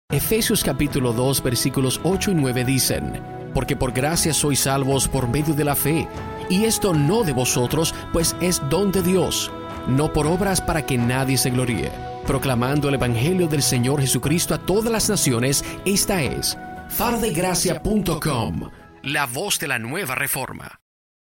Efesios capítulo 2 versículos 8 y 9 dicen: Porque por gracia sois salvos por medio de la fe, y esto no de vosotros, pues es don de Dios, no por obras para que nadie se gloríe. Proclamando el evangelio del Señor Jesucristo a todas las naciones, esta es fardegracia.com, la voz de la nueva reforma.